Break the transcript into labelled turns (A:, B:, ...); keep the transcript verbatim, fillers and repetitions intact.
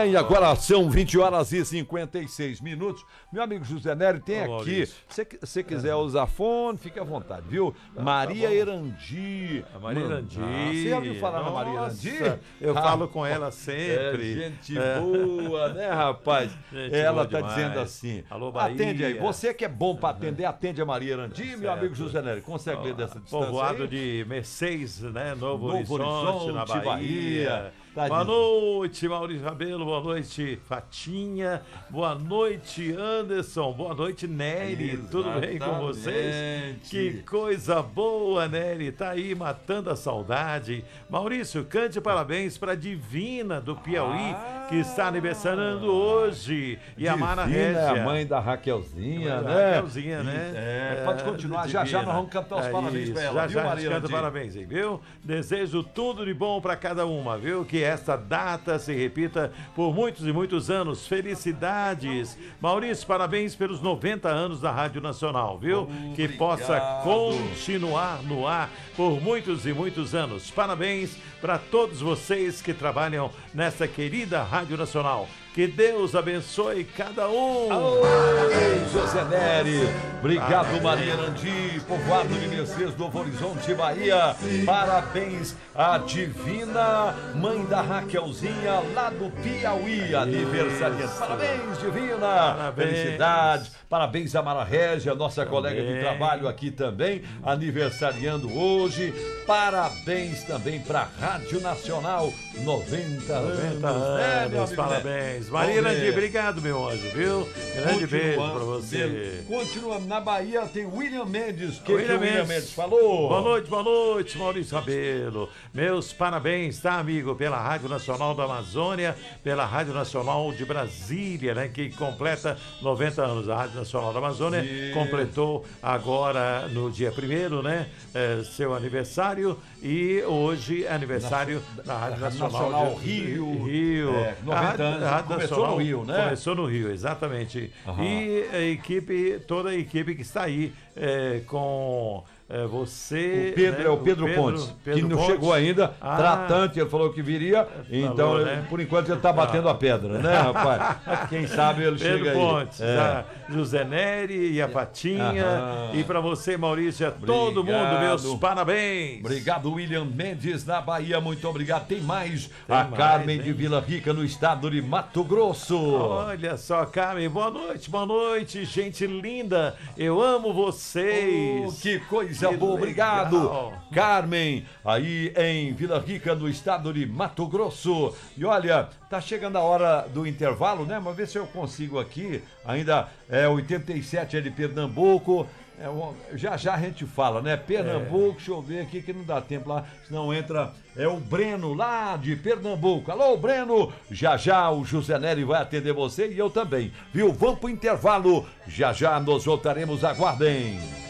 A: bem, agora são vinte horas e cinquenta e seis minutos. Meu amigo José Nery tem
B: Ô,
A: aqui, se você quiser usar fone, fica à vontade, viu?
B: Tá,
A: Maria
B: tá
A: Erandi.
B: A Maria Erandi.
A: Ah, você já ouviu falar na Maria Erandi?
B: Eu
A: Ah,
B: falo com ela sempre.
A: É gente boa, né, rapaz?
B: Gente
A: Ela
B: boa
A: tá
B: demais.
A: dizendo assim,
B: Alô, Bahia.
A: atende aí, você que é bom pra atender, atende a Maria Erandi, meu
B: Certo.
A: amigo José Nery, consegue ler dessa distância
B: Povoado
A: aí?
B: de Mercedes, né? Novo,
A: Novo
B: Horizonte, na
A: Horizonte,
B: Bahia.
A: Bahia. Tá
B: Boa
A: dizendo.
B: noite, Maurício Rabelo. Boa noite, Fatinha. Boa noite, Anderson. Boa noite, Nery. Tudo bem com vocês?
A: Exatamente.
B: Que coisa boa, Nery. Tá aí matando a saudade. Maurício, cante parabéns para Divina do Piauí,
A: Ah.
B: que está aniversariando hoje. E a Mara
A: Divina é
B: Régia.
A: a mãe da Raquelzinha,
B: Mãe da
A: né?
B: Raquelzinha, né?
A: É, pode continuar. Já já
B: Divina.
A: nós vamos cantar os
B: É
A: parabéns
B: isso.
A: pra ela,
B: Já
A: viu,
B: já a gente
A: Maria
B: canta
A: Erandi?
B: parabéns aí, viu? Desejo tudo de bom para cada uma, viu? Que esta data se repita por muitos e muitos anos. Felicidades. Maurício, parabéns pelos noventa anos da Rádio Nacional, viu? Que
A: Obrigado.
B: possa continuar no ar por muitos e muitos anos. Parabéns para todos vocês que trabalham nessa querida Rádio Nacional. Que Deus abençoe cada um.
A: Oi, José Nery. Obrigado, Maria Erandi, povoado de Mercedes, Novo Horizonte, Bahia. Parabéns à Divina, mãe da Raquelzinha, lá do Piauí, aniversariante. Parabéns, Divina.
B: Parabéns.
A: Felicidades. Parabéns à Mara Régia, nossa
B: Também.
A: colega de trabalho aqui também, aniversariando hoje. Parabéns também para a Rádio Nacional, noventa,
B: noventa
A: anos, né, meu
B: anos,
A: amigo
B: parabéns.
A: Nery?
B: Maria
A: Vamos
B: Erandi,
A: ver.
B: obrigado, meu anjo, viu? Grande beijo pra você.
A: Continuando na Bahia, tem William Mendes. Que
B: William
A: que o William
B: Mendes.
A: Mendes falou?
B: Boa noite, boa noite, Maurício Rabelo. Meus parabéns, tá, amigo? Pela Rádio Nacional da Amazônia, pela Rádio Nacional de Brasília, né? Que completa noventa anos. A Rádio Nacional da Amazônia
A: Isso.
B: completou agora no dia primeiro, né? eh, seu aniversário. E hoje é aniversário da Rádio
A: Rádio
B: Nacional,
A: Nacional
B: de-
A: Rio.
B: Rio.
A: É, noventa anos, começou no Rio, né?
B: Começou no Rio, exatamente.
A: Aham.
B: E a equipe, toda a equipe que está aí eh, com eh, você.
A: O Pedro
B: né?
A: é o Pedro, Pontes,
B: Pedro
A: que não
B: Pontes.
A: chegou ainda,
B: Ah.
A: tratante, ele falou que viria, então,
B: Falou,
A: ele-
B: né?
A: por enquanto, ele está batendo a pedra, né, rapaz? Mas quem sabe ele
B: Pedro
A: chega
B: Pontes,
A: aí. É.
B: a José Nery e a Fatinha.
A: Aham.
B: E para você, Maurício, a todo mundo, meus
A: Obrigado.
B: parabéns.
A: Obrigado, William Mendes, na Bahia, muito obrigado. Tem mais,
B: Tem
A: a
B: mais,
A: Carmen
B: hein?
A: de Vila Rica, no estado de Mato Grosso.
B: Olha só, Carmen, boa noite, boa noite, gente linda. Eu amo vocês.
A: Oh, que coisa
B: Que
A: boa,
B: legal.
A: obrigado. Carmen, aí em Vila Rica, no estado de Mato Grosso. E olha, tá chegando a hora do intervalo, né? Mas ver se eu consigo aqui. Ainda é oitenta e sete é de Pernambuco. É, um- já já a gente fala, né? Pernambuco, deixa eu ver aqui que não dá tempo lá, senão entra. É o Breno lá de Pernambuco. Alô, Breno! Já já o José Nery vai atender você e eu também, viu? Vamos pro intervalo. Já já nós voltaremos, aguardem.